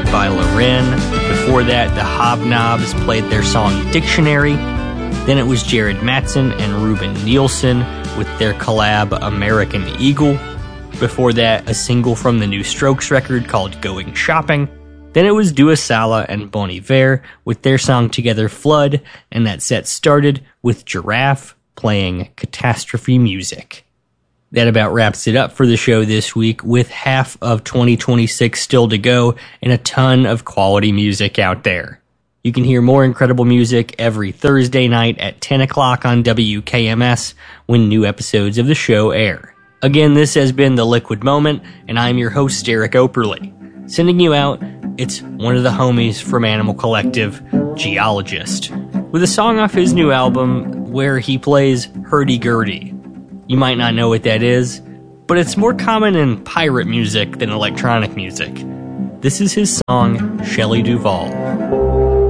by Loren. Before that, the Hobnobs played their song Dictionary. Then it was Jared Mattson and Ruben Nielsen with their collab American Eagle. Before that, a single from the new Strokes record called Going Shopping. Then it was Dua Sala and Bon Iver with their song together Flood, and that set started with Giraffe playing Catastrophe Music. That about wraps it up for the show this week, with half of 2026 still to go and a ton of quality music out there. You can hear more incredible music every Thursday night at 10 o'clock on WKMS when new episodes of the show air. Again, this has been The Liquid Moment, and I'm your host, Eric Operley. Sending you out, it's one of the homies from Animal Collective, Geologist, with a song off his new album where he plays hurdy-gurdy. You might not know what that is, but it's more common in pirate music than electronic music. This is his song, Shelley Duvall.